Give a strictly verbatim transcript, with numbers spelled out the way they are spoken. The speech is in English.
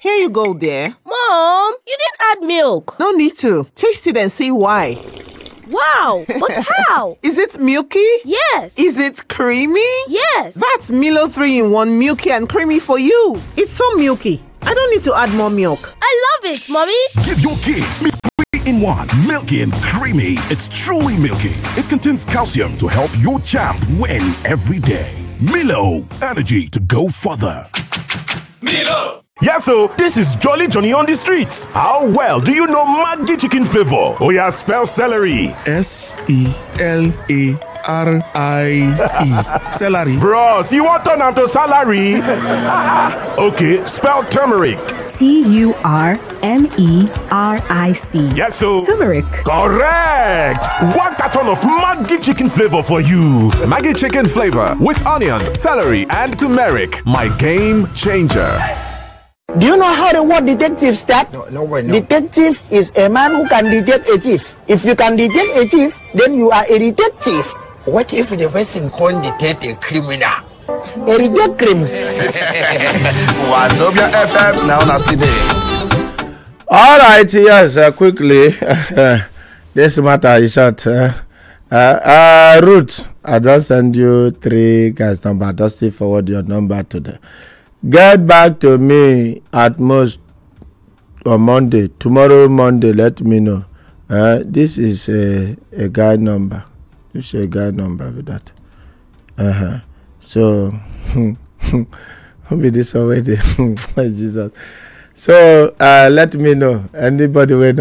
Here you go, dear. Mom, you didn't add milk. No need to. Taste it and see why. Wow, but how? Is it milky? Yes. Is it creamy? Yes. That's Milo three in one, milky and creamy for you. It's so milky. I don't need to add more milk. I love it, Mommy. Give your kids Milo three in one, milky and creamy. It's truly milky. It contains calcium to help your champ win every day. Milo, energy to go further. Milo! Yeah, so this is Jolly Johnny on the streets. How well do you know Maggi chicken flavor? Oh yeah, spell celery. S E L A R I E. Celery. Bros, you want turn to salary? Okay, spell turmeric. T U R M E R I C. Yes, so turmeric. Correct. One carton of Maggi chicken flavor for you. Maggi chicken flavor with onions, celery, and turmeric. My game changer. Do you know how the word detective starts? No, no way, no. Detective is a man who can detect a thief. If you can detect a thief, then you are a detective. What if the person can't detect a criminal? A detective criminal. Wazobia F M now last today. All right, yes, uh, quickly. This matter is short. Uh, uh, uh, Ruth, I just send you three guys' number. Just still forward your number to them. Get back to me at most on Monday. Tomorrow, Monday, let me know. Uh, this is a, a guy number. This is a guy number with that. Uh-huh. So, who be this already? Jesus. So, uh, let me know. Anybody will know.